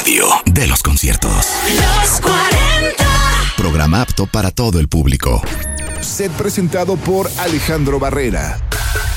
radio de los conciertos. Los 40. Programa apto para todo el público. Set presentado por Alejandro Barrera.